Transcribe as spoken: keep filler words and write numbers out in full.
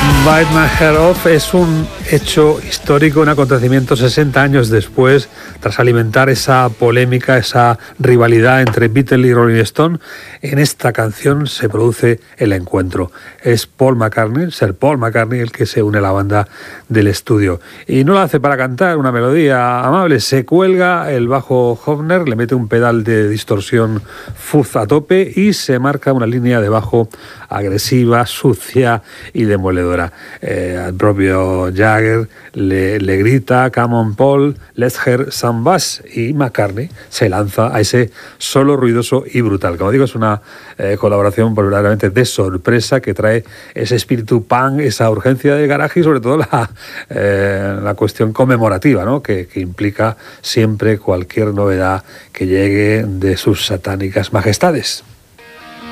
Bite My Head Off es un hecho histórico, un acontecimiento sesenta años después, tras alimentar esa polémica, esa rivalidad entre Beatles y Rolling Stone. En esta canción se produce el encuentro. Es Paul McCartney, Sir Paul McCartney, el que se une a la banda del estudio. Y no lo hace para cantar una melodía amable, se cuelga el bajo Hofner, le mete un pedal de distorsión fuzz a tope y se marca una línea de bajo agresiva, sucia y demoledora. Eh, al propio Jagger le, le grita "Come on Paul, let's hear some bass", y McCartney se lanza a ese solo ruidoso y brutal. Como digo, es una eh, colaboración verdaderamente de sorpresa que trae ese espíritu punk, esa urgencia de garaje y sobre todo la, eh, la cuestión conmemorativa, ¿no? que, que implica siempre cualquier novedad que llegue de sus satánicas majestades.